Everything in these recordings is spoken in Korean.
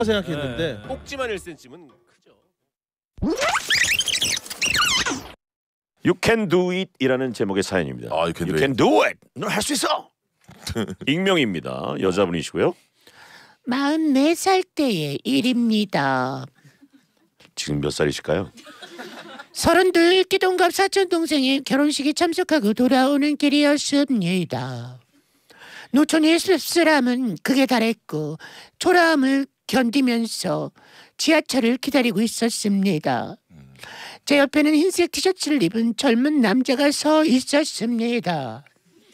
생각했는데 꼭지만 1cm면 크죠. You can do it 이라는 제목의 사연입니다. 아, you can do it. 너 할 수 있어. 익명입니다. 여자분이시고요. 44살 때의 일입니다. 지금 몇 살이실까요? 32 기동갑 사촌 동생의 결혼식에 참석하고 돌아오는 길이었습니다. 노천의 씁쓸함은 극에 달했고 초라함을 견디면서 지하철을 기다리고 있었습니다. 제 옆에는 흰색 티셔츠를 입은 젊은 남자가 서 있었습니다.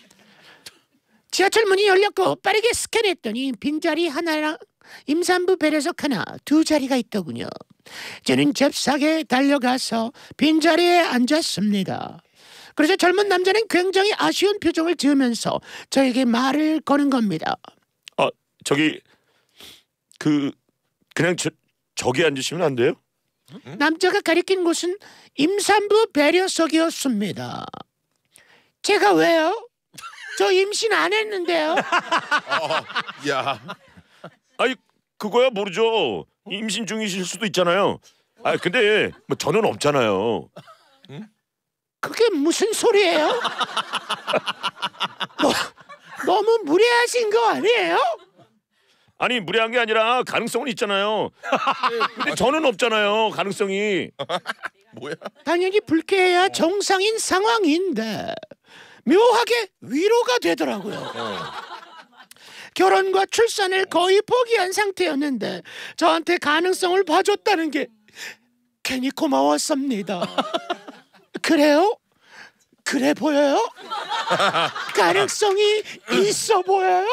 지하철 문이 열렸고 빠르게 스캔했더니 빈자리 하나랑 임산부 배려석 하나, 두 자리가 있더군요. 저는 잽싸게 달려가서 빈자리에 앉았습니다. 그래서 젊은 남자는 굉장히 아쉬운 표정을 지으면서 저에게 말을 거는 겁니다. 저기 그냥 저기 앉으시면 안 돼요? 남자가 가리킨 곳은 임산부 배려석이었습니다. 제가 왜요? 저 임신 안 했는데요. 야, 아니 그거야 모르죠. 임신 중이실 수도 있잖아요. 근데 뭐 저는 없잖아요. 그게 무슨 소리예요? 너무 무례하신 거 아니에요? 아니 무례한 게 아니라 가능성은 있잖아요. 근데 저는 없잖아요. 가능성이. 뭐야? 당연히 불쾌해야 정상인 상황인데 묘하게 위로가 되더라고요. 결혼과 출산을 거의 포기한 상태였는데 저한테 가능성을 봐줬다는 게 괜히 고마웠습니다. 그래요? 그래 보여요? 가능성이 있어 보여요?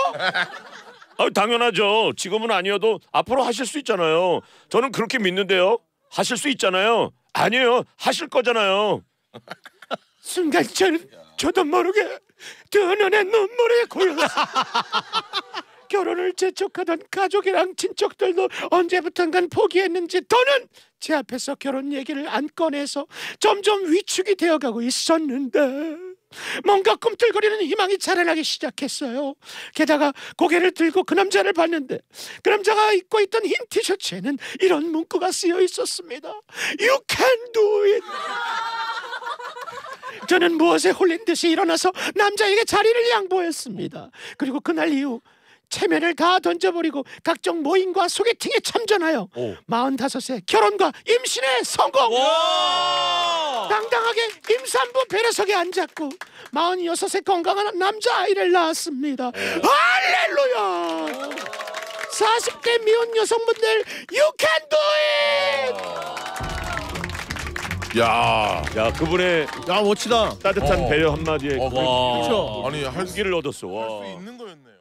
당연하죠. 지금은 아니어도 앞으로 하실 수 있잖아요. 저는 그렇게 믿는데요. 하실 수 있잖아요. 아니에요. 하실 거잖아요. 순간 저도 모르게 두 눈에 눈물이 고였어요. 결혼을 재촉하던 가족이랑 친척들도 언제부턴간 포기했는지 더는 제 앞에서 결혼 얘기를 안 꺼내서 점점 위축이 되어가고 있었는데 뭔가 꿈틀거리는 희망이 자라나기 시작했어요. 게다가 고개를 들고 그 남자를 봤는데 그 남자가 입고 있던 흰 티셔츠에는 이런 문구가 쓰여 있었습니다. You can do it. 저는 무엇에 홀린 듯이 일어나서 남자에게 자리를 양보했습니다. 그리고 그날 이후 체면을 다 던져버리고 각종 모임과 소개팅에 참전하여 45세 결혼과 임신에 성공! 당당하게 임산부 배려석에 앉았고 46세 건강한 남자아이를 낳았습니다. 할렐루야! 40대 미혼 여성분들 You can do it! 야, 그분의 멋지다. 따뜻한 배려 한마디에 그렇죠. 아니 할 수 기를 얻었어. 있는 거였네요.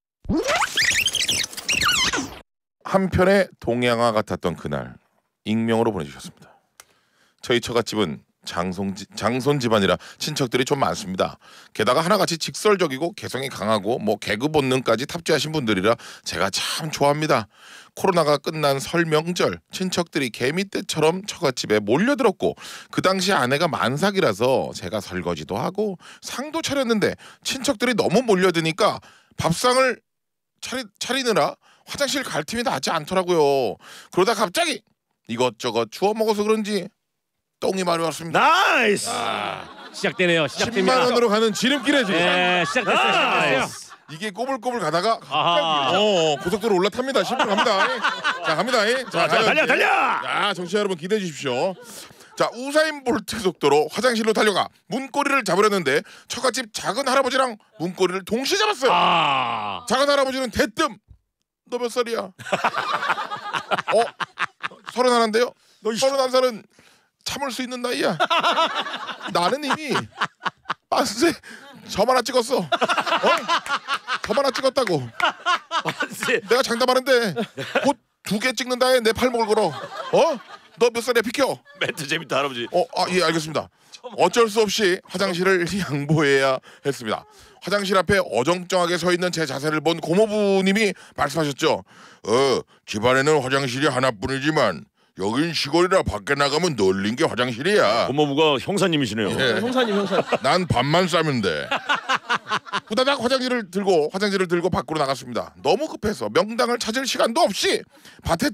한편의 동양화 같았던 그날 익명으로 보내주셨습니다. 저희 처갓집은 장손 집안이라 친척들이 좀 많습니다. 게다가 하나같이 직설적이고 개성이 강하고 개그 본능까지 탑재하신 분들이라 제가 참 좋아합니다. 코로나가 끝난 설 명절 친척들이 개미떼처럼 처갓집에 몰려들었고 그 당시 아내가 만삭이라서 제가 설거지도 하고 상도 차렸는데 친척들이 너무 몰려드니까 밥상을 차리느라 화장실 갈 틈이 나지 않더라고요. 그러다 갑자기 이것저것 주워 먹어서 그런지 똥이 마려 왔습니다. 나이스. 시작되네요. 10만 원으로 가는 지름길에 지금. 네, 시작됐어요. 이게 꼬불꼬불 가다가 갑자기 고속도로 올라탑니다. 10분 갑니다. 자, 갑니다. 자, 달려. 자, 청취자 여러분 기대해 주십시오. 자, 우사인 볼트 속도로 화장실로 달려가 문고리를 잡으려는데 처갓집 작은 할아버지랑 문고리를 동시에 잡았어요. 작은 할아버지는 대뜸 너 몇 살이야? 31인데요? 31살은 참을 수 있는 나이야. 나는 이미 빤스에 점 하나 찍었어. 점 하나 찍었다고. 내가 장담하는데 곧 2개 찍는다에 내 팔목을 걸어. 너 몇 살이야? 비켜. 멘트 재밌다 할아버지. 예, 알겠습니다. 어쩔 수 없이 화장실을 양보해야 했습니다. 화장실 앞에 어정쩡하게 서 있는 제 자세를 본 고모부님이 말씀하셨죠. 집안에는 화장실이 하나뿐이지만 여긴 시골이라 밖에 나가면 널린 게 화장실이야. 고모부가 형사님이시네요. 예. 형사님. 난 밥만 싸면 돼. 후다닥 화장지를 들고 밖으로 나갔습니다. 너무 급해서 명당을 찾을 시간도 없이 밭에